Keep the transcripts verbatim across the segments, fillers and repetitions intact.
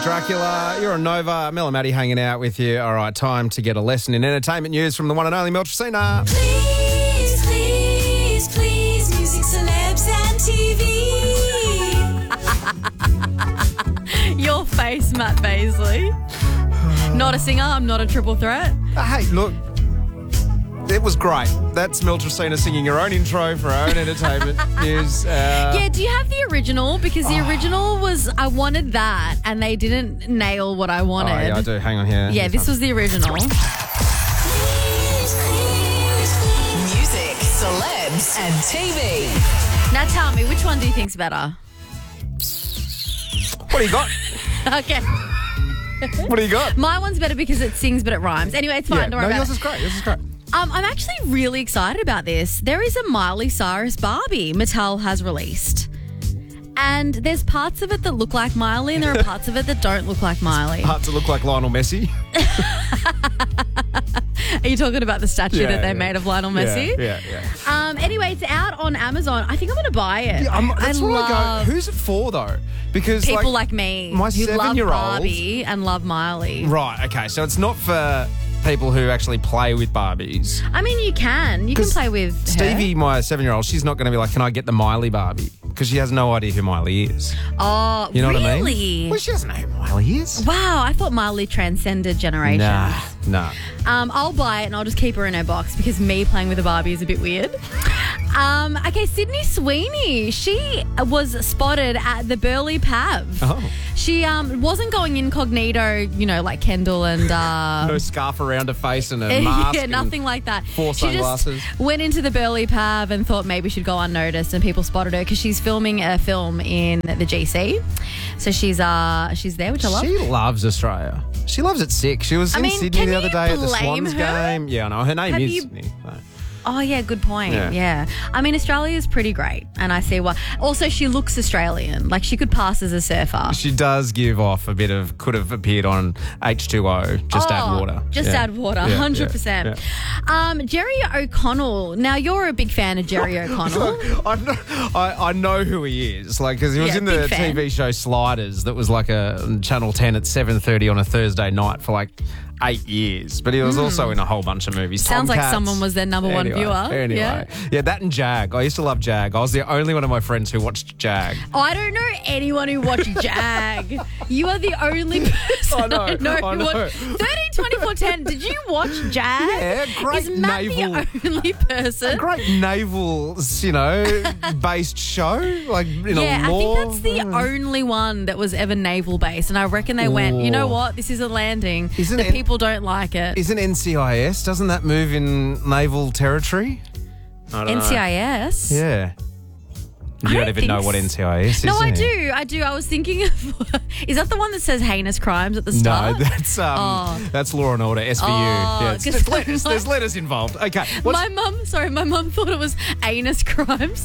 Dracula, you're on Nova. Mel and Maddie hanging out with you. All right, time to get a lesson in entertainment news from the one and only Mel Tracina. Please, please, please, music, celebs and T V. Your face, Matt Baisley. Not a singer, I'm not a triple threat. Hey, look, it was great. That's Mel Tracina singing her own intro for her own entertainment news. Uh, Yeah, do you have the original? Because the Oh. original was, I wanted that, and they didn't nail what I wanted. Oh, yeah, I do. Hang on here. Yeah, this was the original. Please, please, please. Music, celebs, and T V. Now tell me, which one do you think's better? What do you got? Okay. What do you got? My one's better because it sings but it rhymes. Anyway, it's fine. Yeah, Don't no, worry about yours it. is great. Yours is great. Um, I'm actually really excited about this. There is a Miley Cyrus Barbie Mattel has released. And there's parts of it that look like Miley and there are parts of it that don't look like Miley. Hard to look like Lionel Messi. Are you talking about the statue Yeah, that they yeah. made of Lionel Messi? Yeah, yeah, yeah. Um, anyway, it's out on Amazon. I think I'm going to buy it. Yeah, I'm, I that's where I love go. Who's it for, though? Because people like, me my who love seven-year-old- Barbie and love Miley. Right, okay. So it's not for people who actually play with Barbies. I mean, you can. You can 'Cause play with her. Stevie, my seven-year-old, she's not going to be like, can I get the Miley Barbie? Because she has no idea who Miley is. Oh, You know really? what I mean? Well, she doesn't know who Miley is. Wow, I thought Miley transcended generations. Nah, nah. Um, I'll buy it and I'll just keep her in her box because me playing with a Barbie is a bit weird. Um, okay, Sydney Sweeney. She was spotted at the Burleigh Pav. Oh. She um, wasn't going incognito, you know, like Kendall and... Uh, No scarf around her face and a mask. yeah, and nothing like that. four she sunglasses. just went into the Burleigh Pav and thought maybe she'd go unnoticed, and people spotted her because she's filming a film in the G C. So she's uh she's there, which I love. She loves Australia. She loves it sick. She was I in mean, Sydney can the other you day at the blame Swans her? game. Yeah, I know. Her name Have is you- Sydney. So. Oh, yeah, good point. Yeah. Yeah. I mean, Australia is pretty great, and I see why. Also, she looks Australian. Like, she could pass as a surfer. She does give off a bit of, could have appeared on H two O, just Oh, add water. Just Yeah. add water, Yeah, one hundred percent. yeah, Um, Jerry O'Connell. Now, you're a big fan of Jerry O'Connell. yeah. I, know, I, I know who he is, like, because he was Yeah, in the big fan. T V show Sliders that was like a Channel ten at seven thirty on a Thursday night for like eight years. But he was also in a whole bunch of movies. Hmm. Sounds like Tomcats. someone was their number one Anyway, viewer. Anyway. Yeah. yeah, that and Jag. I used to love Jag. I was the only one of my friends who watched Jag. Oh, I don't know anyone who watched Jag. You are the only person I know, I know, I who know. watched thirteen twenty-four ten. Did you watch Jag? Yeah, great Is Matt naval- the only person? Great naval, you know, based show. Like, in Yeah, a I law. think that's the only one that was ever naval based, and I reckon they went, you know Ooh. what, this is a landing. Isn't the it- people don't like it. Isn't N C I S? Doesn't that move in naval territory? I don't N C I S? know. Yeah. You I don't don't even know think what s- N C I S is. No, I do you? do. I do. I was thinking of. Is that the one that says heinous crimes at the No, start? that's um, Oh. that's Law and Order, S V U. Oh, yeah, it's, 'cause there's letters. my- There's letters involved. Okay. What's, My mum, sorry, my mum thought it was anus crimes.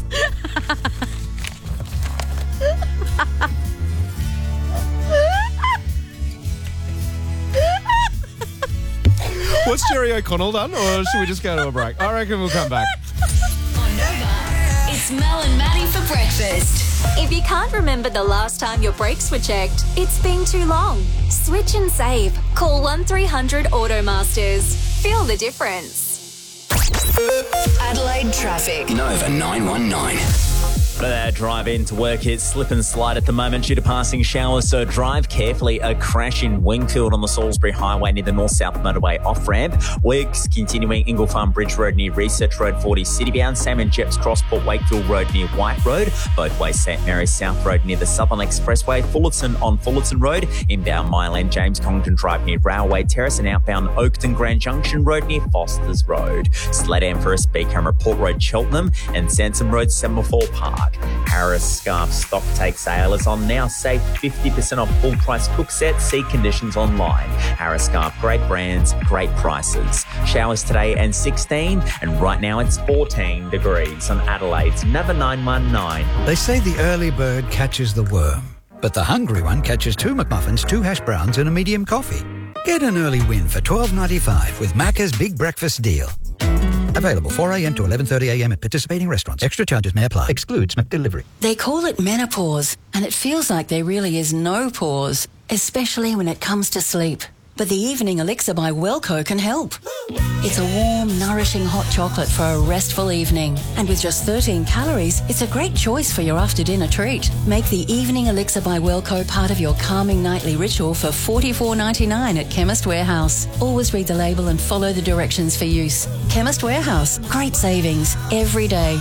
what's Jerry O'Connell done? Or should we just go to a break? I reckon we'll come back. On Nova, it's Mel and Maddie for breakfast. If you can't remember the last time your brakes were checked, it's been too long. Switch and save. Call one three hundred Automasters. Feel the difference. Adelaide traffic. Nova nine one nine. But our drive in to work, it's slip and slide at the moment due to passing showers, so drive carefully. A crash in Wingfield on the Salisbury Highway near the north-south motorway off-ramp. Works continuing Ingle Farm Bridge Road near Research Road forty citybound. Same in Jeps Cross Port Wakefield Road near White Road. Both ways St Mary's South Road near the Southern Expressway. Fullerton on Fullerton Road. Inbound Mile End James Congdon Drive near Railway Terrace, and outbound Oakton Grand Junction Road near Foster's Road. Sledam for a speed camera Port Road Cheltenham, and Sansom Road Semaphore Park. Harris Scarf stock take sale is on now. Save fifty percent off full price cook sets. See conditions online. Harris Scarf, great brands, great prices. Showers today and sixteen, and right now it's fourteen degrees on Adelaide's Nova nine one nine. They say the early bird catches the worm, but the hungry one catches two McMuffins, two hash browns and a medium coffee. Get an early win for twelve ninety-five with Macca's Big Breakfast Deal. Available four a.m. to eleven thirty a.m. at participating restaurants. Extra charges may apply. Excludes McDelivery. They call it menopause, and it feels like there really is no pause. especially when it comes to sleep. But the Evening Elixir by Wellco can help. It's a warm, nourishing hot chocolate for a restful evening. And with just thirteen calories, it's a great choice for your after-dinner treat. Make the Evening Elixir by Wellco part of your calming nightly ritual for forty-four ninety-nine at Chemist Warehouse. Always read the label and follow the directions for use. Chemist Warehouse. Great savings every day.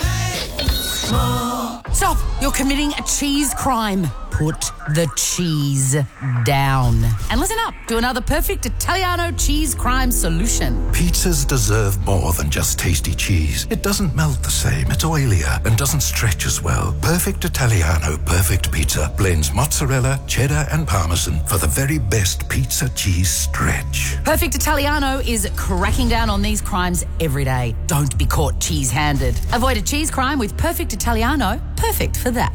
Stop! You're committing a cheese crime. Put the cheese down. And listen up to another perfect Italiano cheese crime solution. Pizzas deserve more than just tasty cheese. It doesn't melt the same, it's oilier, and doesn't stretch as well. Perfect Italiano Perfect Pizza blends mozzarella, cheddar, and parmesan for the very best pizza cheese stretch. Perfect Italiano is cracking down on these crimes every day. Don't be caught cheese-handed. Avoid a cheese crime with Perfect Italiano. Perfect for that.